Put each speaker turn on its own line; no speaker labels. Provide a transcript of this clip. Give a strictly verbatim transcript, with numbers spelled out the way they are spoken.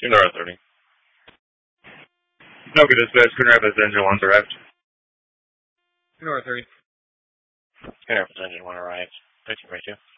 Schooner thirty. No good dispatch. Schooner Rapids engine one's arrived.
Schooner thirty.
Schooner Rapids engine one arrived. thirteen right two.